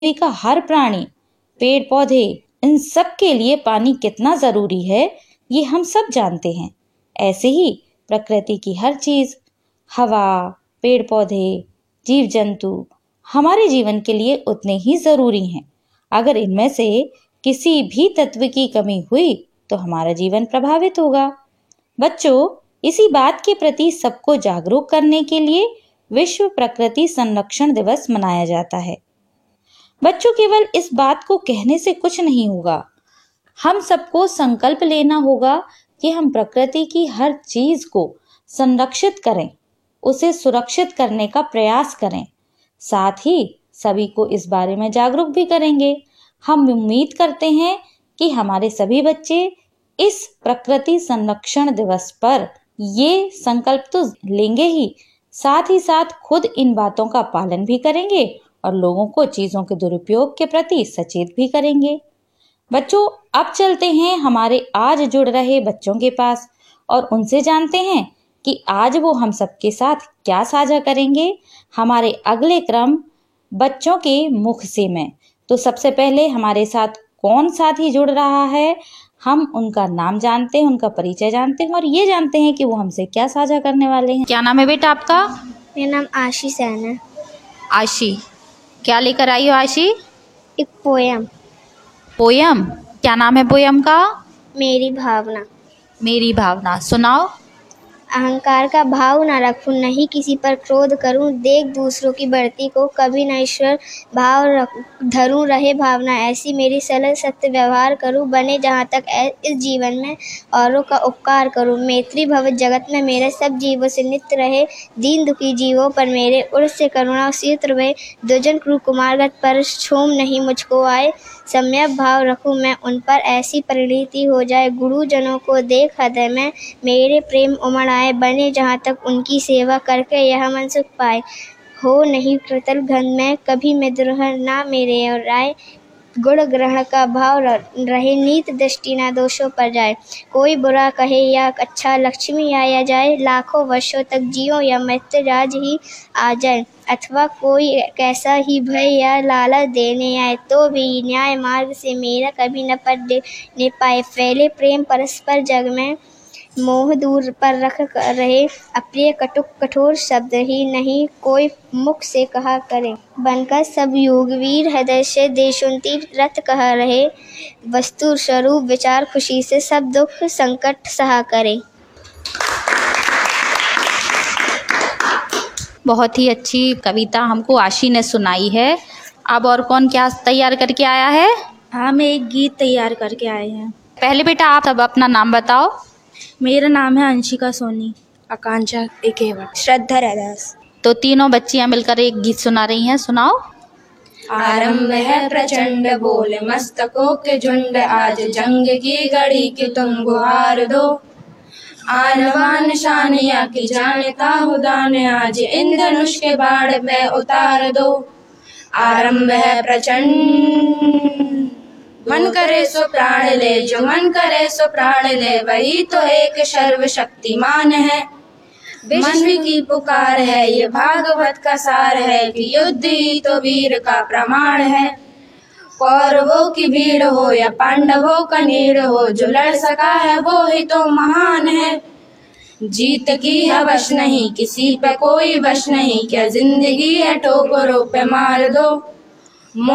पृथ्वी का हर प्राणी, पेड़ पौधे, इन सब के लिए पानी कितना जरूरी है ये हम सब जानते हैं। ऐसे ही प्रकृति की हर चीज, हवा, पेड़ पौधे, जीव जंतु हमारे जीवन के लिए उतने ही जरूरी हैं। अगर इनमें से किसी भी तत्व की कमी हुई तो हमारा जीवन प्रभावित होगा। बच्चों, इसी बात के प्रति सबको जागरूक करने के लिए विश्व प्रकृति संरक्षण दिवस मनाया जाता है। बच्चों, केवल इस बात को कहने से कुछ नहीं होगा, हम सबको संकल्प लेना होगा कि हम प्रकृति की हर चीज को संरक्षित करें, उसे सुरक्षित करने का प्रयास करें। साथ ही सभी को इस बारे में जागरूक भी करेंगे। हम उम्मीद करते हैं कि हमारे सभी बच्चे इस प्रकृति संरक्षण दिवस पर ये संकल्प तो लेंगे ही, साथ ही साथ खुद इन बातों का पालन भी करेंगे और लोगों को चीजों के दुरुपयोग के प्रति सचेत भी करेंगे। बच्चों, अब चलते हैं हमारे आज जुड़ रहे बच्चों के पास और उनसे जानते हैं कि आज वो हम सबके साथ क्या साझा करेंगे हमारे अगले क्रम बच्चों के मुख से में। तो सबसे पहले हमारे साथ कौन साथी जुड़ रहा है, हम उनका नाम जानते हैं, उनका परिचय जानते हैं और ये जानते हैं कि वो हमसे क्या साझा करने वाले हैं। क्या नाम है बेटा आपका? मेरा नाम आशी सैन है। आशी, क्या लेकर आई हो आशी? एक पोयम। पोयम? क्या नाम है पोयम का? मेरी भावना। मेरी भावना, सुनाओ। अहंकार का भाव न रखूं, नहीं किसी पर क्रोध करूं, देख दूसरों की बढ़ती को कभी न ईश्वर भाव धरूं, रहे भावना ऐसी मेरी सरल सत्य व्यवहार करूं, बने जहाँ तक इस जीवन में औरों का उपकार करूं, मैत्री भव जगत में मेरे सब जीवों से नित्य रहे, दीन दुखी जीवों पर मेरे उर से करुणा शीत्र रहे, दुर्जन क्रूर कुमारगत पर क्षोभ नहीं मुझको आए, सम्यक भाव रखूं मैं उन पर ऐसी परिणति हो जाए, गुरुजनों को देख हृदय में मेरे प्रेम उमड़ आए, बने जहाँ तक उनकी सेवा करके यह मन सुख पाए, हो नहीं कृतल घन में कभी मैं द्रोह ना मेरे और राय, गुण ग्रहण का भाव रहे नीत दृष्टि ना दोषों पर जाए, कोई बुरा कहे या अच्छा लक्ष्मी आया जाए, लाखों वर्षों तक जियो या मृत्यु राज ही आ जाए, अथवा कोई कैसा ही भय या लालच देने आए तो भी न्याय मार्ग से मेरा कभी न पड़ने पाए, फैले प्रेम परस्पर जग में मोह दूर पर रख रहे, अप्रिय कटुक कठोर शब्द ही नहीं कोई मुख से कहा करे, बनकर सब योगवीर हृदय से देशोन्ति रत कह रहे, वस्तु स्वरूप विचार खुशी से सब दुख संकट सहा करे। बहुत ही अच्छी कविता हमको आशी ने सुनाई है। अब और कौन क्या तैयार करके आया है? हम एक गीत तैयार करके आए हैं। पहले बेटा आप सब अपना नाम बताओ। मेरा नाम है अंशिका सोनी। आकांक्षा एकेवट। श्रद्धा रैदास। तो तीनों बच्चियां मिलकर एक गीत सुना रही हैं, सुनाओ। आरंभ है प्रचंड बोल मस्तकों के झुंड, आज जंग की घड़ी की तुम गुहार दो, आन बान शानिया की जानता खुदा ने आज इंद्रधनुष के बाढ़ में उतार दो, आरंभ है प्रचंड मन करे सो प्राण ले, जो मन करे सो प्राण ले, वही तो एक सर्वशक्तिमान है, विश्व की पुकार है ये भागवत का सार है, कि युद्ध ही तो वीर का प्रमाण है, कौरवों की भीड़ हो या पांडवों का नीड़ हो, जो लड़ सका है वो ही तो महान है, जीत की है वश नहीं किसी पे कोई वश नहीं, क्या जिंदगी है ठोकरों पे मार दो,